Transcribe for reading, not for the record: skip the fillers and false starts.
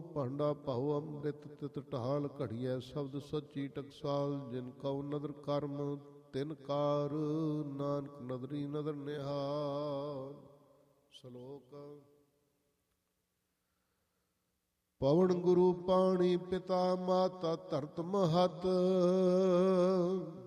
ਭਾਂਡਾ ਭਾਉ ਅੰਮ੍ਰਿਤ ਤਿਤ ਢਾਲ ਘੜੀਐ ਸ਼ਬਦ ਸੱਚੀ ਟਕਸਾਲ ਜਿਨ ਕਉ ਨਦਰ ਕਰਮ ਤਿਨ ਕਾਰ ਨਾਨਕ ਨਦਰੀ ਨਦਰ ਨਿਹਾਲ। ਸ਼ਲੋਕ ਪਵਨ ਗੁਰੂ ਪਾਣੀ ਪਿਤਾ ਮਾਤਾ ਧਰਤ ਮਹਤ